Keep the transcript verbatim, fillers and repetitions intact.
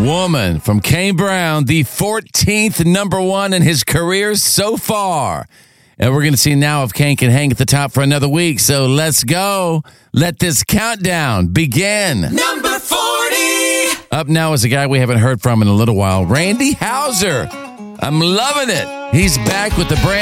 Woman from Kane Brown, the fourteenth number one in his career so far. And we're going to see now if Kane can hang at the top for another week. So let's go. Let this countdown begin. Number forty. Up now is a guy we haven't heard from in a little while, Randy Houser. I'm loving it. He's back with the brand